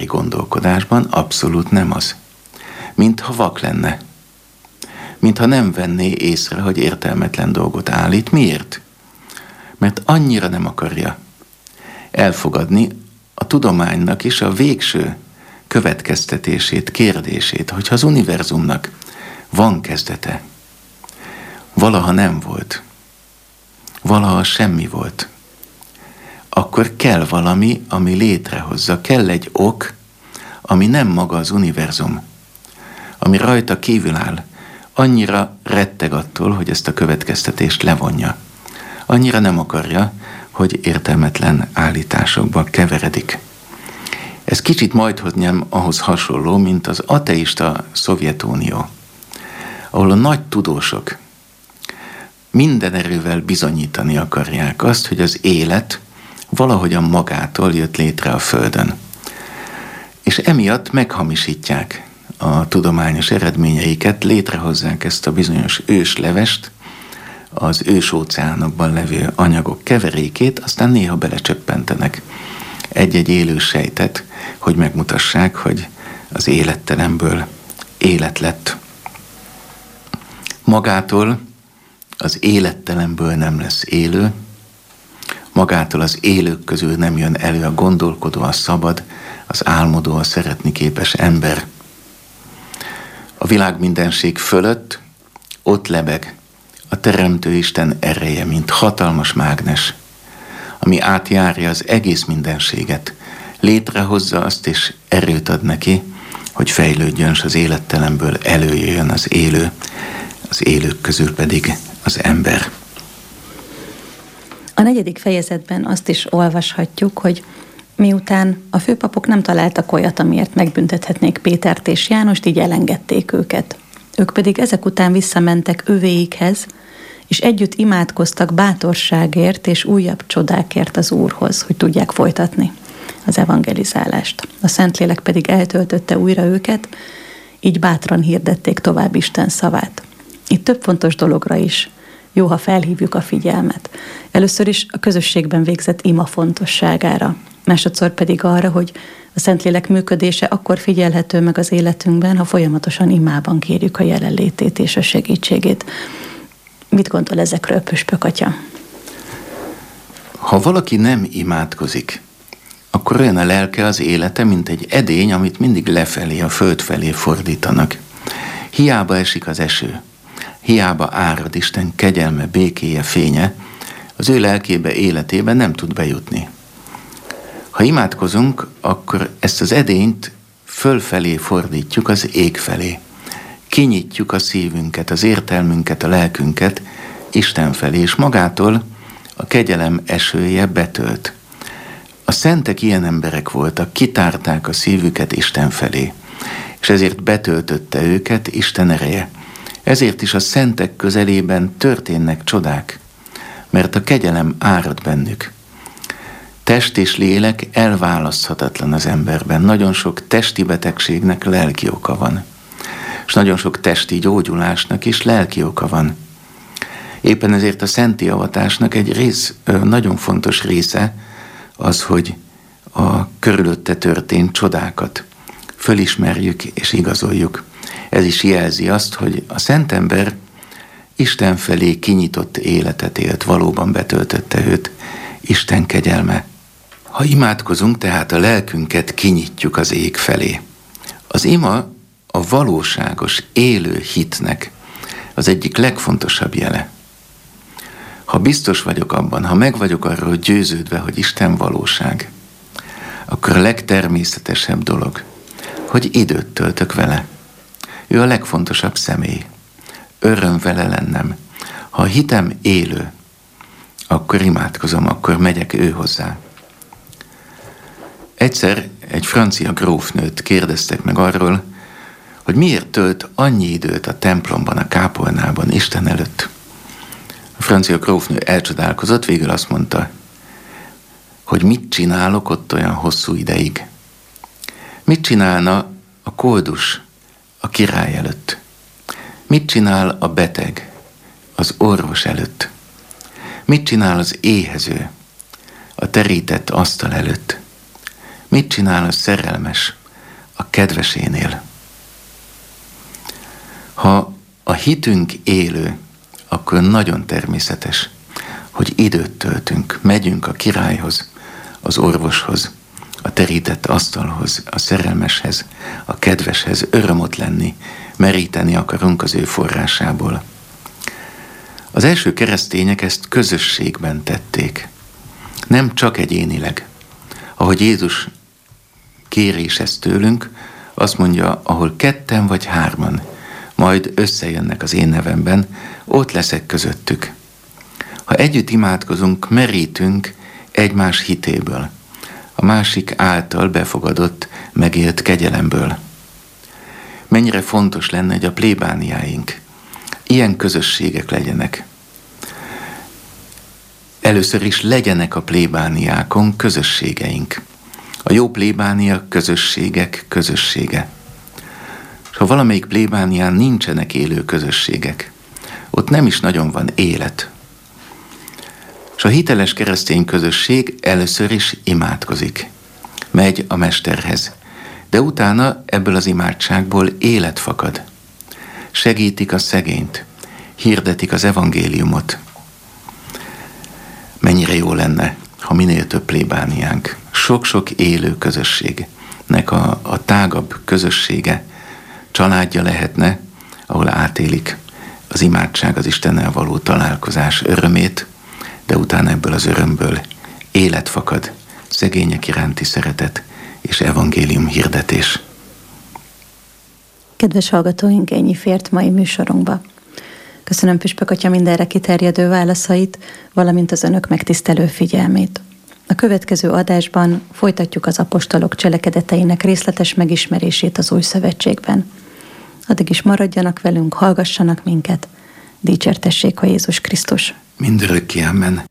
gondolkodásban abszolút nem az. Mintha vak lenne. Mintha nem venné észre, hogy értelmetlen dolgot állít. Miért? Mert annyira nem akarja elfogadni a tudománynak is a végső következtetését, kérdését, hogyha az univerzumnak van kezdete, valaha nem volt, valaha semmi volt, akkor kell valami, ami létrehozza, kell egy ok, ami nem maga az univerzum, ami rajta kívül áll, annyira retteg attól, hogy ezt a következtetést levonja. Annyira nem akarja, hogy értelmetlen állításokba keveredik. Ez kicsit majdhogy nem ahhoz hasonló, mint az ateista Szovjetunió, ahol a nagy tudósok minden erővel bizonyítani akarják azt, hogy az élet valahogyan magától jött létre a Földön. És emiatt meghamisítják a tudományos eredményeiket, létrehozzák ezt a bizonyos őslevest, az ősóceánokban levő anyagok keverékét, aztán néha belecsöppentenek egy-egy élő sejtet, hogy megmutassák, hogy az élettelemből élet lett. Magától az élettelemből nem lesz élő, magától az élők közül nem jön elő a gondolkodó, a szabad, az álmodó, a szeretni képes ember. A világ mindenség fölött ott lebeg a Teremtő Isten ereje, mint hatalmas mágnes, ami átjárja az egész mindenséget, létrehozza azt és erőt ad neki, hogy fejlődjön, s az élettelemből előjöjjön az élő, az élők közül pedig az ember. A 4. fejezetben azt is olvashatjuk, hogy miután a főpapok nem találtak olyat, amiért megbüntethetnék Pétert és Jánost, így elengedték őket. Ők pedig ezek után visszamentek övéikhez, és együtt imádkoztak bátorságért és újabb csodákért az Úrhoz, hogy tudják folytatni az evangelizálást. A Szentlélek pedig eltöltötte újra őket, így bátran hirdették tovább Isten szavát. Itt több fontos dologra is jó, ha felhívjuk a figyelmet. Először is a közösségben végzett ima fontosságára, másodszor pedig arra, hogy a Szentlélek működése akkor figyelhető meg az életünkben, ha folyamatosan imában kérjük a jelenlétét és a segítségét. Mit gondol ezekről, püspök atya? Ha valaki nem imádkozik, akkor olyan a lelke, az élete, mint egy edény, amit mindig lefelé, a föld felé fordítanak. Hiába esik az eső, hiába árad Isten kegyelme, békéje, fénye, az ő lelkébe, életébe nem tud bejutni. Ha imádkozunk, akkor ezt az edényt fölfelé fordítjuk az ég felé. Kinyitjuk a szívünket, az értelmünket, a lelkünket Isten felé, és magától a kegyelem esője betölt. A szentek ilyen emberek voltak, kitárták a szívüket Isten felé, és ezért betöltötte őket Isten ereje. Ezért is a szentek közelében történnek csodák, mert a kegyelem árad bennük. Test és lélek elválaszthatatlan az emberben. Nagyon sok testi betegségnek lelki oka van, és nagyon sok testi gyógyulásnak is lelki oka van. Éppen ezért a szenti avatásnak egy nagyon fontos része az, hogy a körülötte történt csodákat fölismerjük és igazoljuk. Ez is jelzi azt, hogy a szent ember Isten felé kinyitott életet élt, valóban betöltötte őt Isten kegyelme. Ha imádkozunk, tehát a lelkünket kinyitjuk az ég felé. Az ima a valóságos, élő hitnek az egyik legfontosabb jele. Ha biztos vagyok abban, ha meg vagyok arról győződve, hogy Isten valóság, akkor a legtermészetesebb dolog, hogy időt töltök vele. Ő a legfontosabb személy. Öröm vele lennem. Ha a hitem élő, akkor imádkozom, akkor megyek ő hozzá. Egyszer egy francia grófnőt kérdeztek meg arról, hogy miért tölt annyi időt a templomban, a kápolnában, Isten előtt. A francia grófnő elcsodálkozott, végül azt mondta, hogy mit csinálok ott olyan hosszú ideig. Mit csinálna a koldus a király előtt? Mit csinál a beteg az orvos előtt? Mit csinál az éhező a terített asztal előtt? Mit csinál a szerelmes a kedvesénél? Ha a hitünk élő, akkor nagyon természetes, hogy időt töltünk, megyünk a királyhoz, az orvoshoz, a terített asztalhoz, a szerelmeshez, a kedveshez, örömot lenni, meríteni akarunk az ő forrásából. Az első keresztények ezt közösségben tették, nem csak egyénileg. Ahogy Jézus kéri is ezt tőlünk, azt mondja, ahol 2 vagy 3 majd összejönnek az én nevemben, ott leszek közöttük. Ha együtt imádkozunk, merítünk egymás hitéből, a másik által befogadott, megélt kegyelemből. Mennyire fontos lenne, hogy a plébániáink ilyen közösségek legyenek. Először is legyenek a plébániákon közösségeink. A jó plébánia közösségek közössége. És ha valamelyik plébánián nincsenek élő közösségek, ott nem is nagyon van élet. És a hiteles keresztény közösség először is imádkozik. Megy a mesterhez. De utána ebből az imádságból élet fakad. Segítik a szegényt. Hirdetik az evangéliumot. Mennyire jó lenne, ha minél több plébániánk, sok-sok élő közösségnek a tágabb közössége, családja lehetne, ahol átélik az imádság, az Istennel való találkozás örömét, de utána ebből az örömből élet fakad, szegények iránti szeretet és evangélium hirdetés. Kedves hallgatóink, ennyi fért mai műsorunkba. Köszönöm Püspök Atya mindenre kiterjedő válaszait, valamint az önök megtisztelő figyelmét. A következő adásban folytatjuk az apostolok cselekedeteinek részletes megismerését az Új Szövetségben. Addig is maradjanak velünk, hallgassanak minket. Dicsértessék a Jézus Krisztus. Mindörökké, amen.